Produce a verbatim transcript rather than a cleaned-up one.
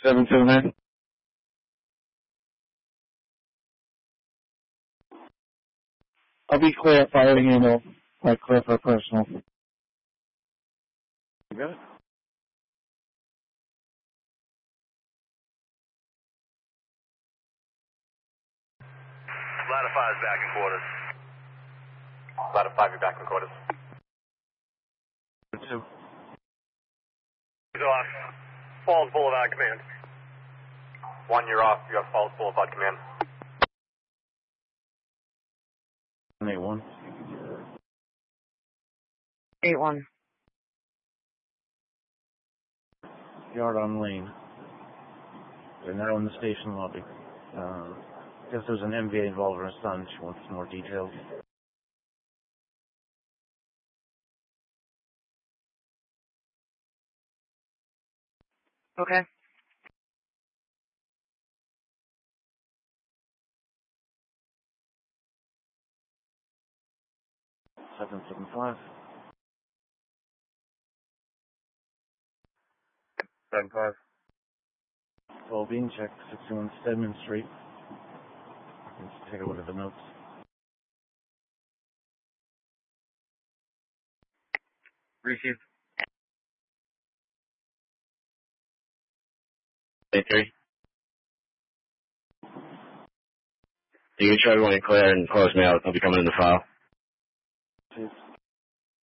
seven seven nine. I'll be clear firing ammo, like clear for personal. You got it? Ladder five is back in quarters. Ladder five, you're back in quarters. Two. He's off. Falls Boulevard command. One, you're off. You have Falls Boulevard command. eight one. eight one. Yard on lane. They're now in the station lobby. Um, I guess there's an M V A involved in her son. She wants some more details. Okay. seven seven five. seven five. twelve being checked, sixty-one Stedman Street. Let's take a look at the notes. Receive. eight three. You can show everyone you're clear and close me out. I'll be coming in the file. Cheers.